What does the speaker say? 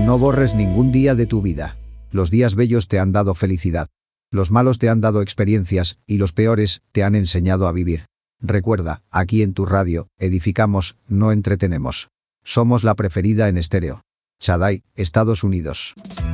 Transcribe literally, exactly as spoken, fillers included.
No borres ningún día de tu vida. Los días bellos te han dado felicidad. Los malos te han dado experiencias, y los peores te han enseñado a vivir. Recuerda, aquí en tu radio, edificamos, no entretenemos. Somos la preferida en estéreo. Shaddai, Estados Unidos.